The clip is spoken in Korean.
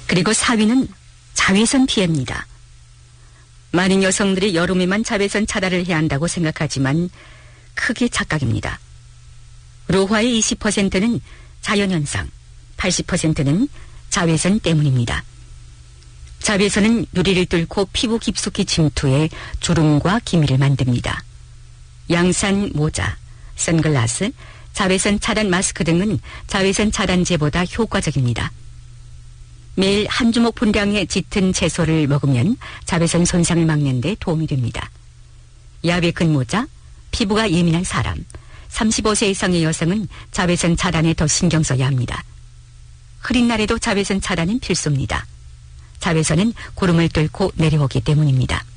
그리고 4위는 자외선 피해입니다. 많은 여성들이 여름에만 자외선 차단을 해야 한다고 생각하지만 크게 착각입니다. 로화의 20%는 자연현상, 80%는 자외선 때문입니다. 자외선은 유리를 뚫고 피부 깊숙이 침투해 주름과 기미를 만듭니다. 양산 모자, 선글라스, 자외선 차단 마스크 등은 자외선 차단제보다 효과적입니다. 매일 한 주먹 분량의 짙은 채소를 먹으면 자외선 손상을 막는 데 도움이 됩니다. 야외 근무자, 피부가 예민한 사람, 35세 이상의 여성은 자외선 차단에 더 신경 써야 합니다. 흐린 날에도 자외선 차단은 필수입니다. 자외선은 구름을 뚫고 내려오기 때문입니다.